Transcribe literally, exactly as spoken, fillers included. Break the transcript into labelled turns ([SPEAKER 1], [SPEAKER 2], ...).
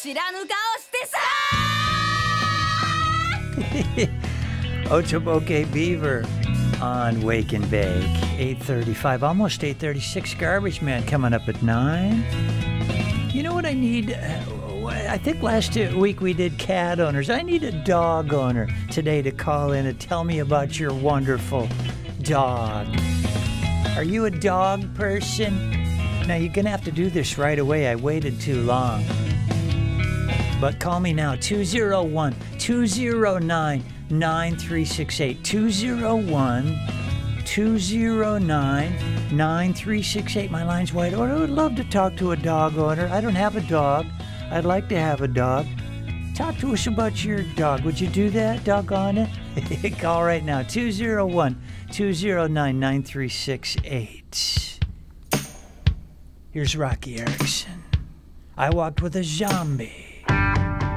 [SPEAKER 1] 知らぬ顔してさ
[SPEAKER 2] Otoboke Beaver on Wake and Bake. eight thirty-five, almost eight thirty-six. Garbage Man coming up at nine. You know what I need? Uh, I think last week we did cat owners. I need a dog owner today to call in and tell me about your wonderful dog. Are you a dog person? Now, you're going to have to do this right away. I waited too long. But call me now, two oh one, two oh nine, nine three six eight. two oh one, two oh nine, nine three six eight. My line's wide open. I would love to talk to a dog owner. I don't have a dog. I'd like to have a dog. Talk to us about your dog. Would you do that, doggone it? Call right now, two oh one, two oh nine, nine three six eight. Here's Rocky Erickson. I walked with a zombie.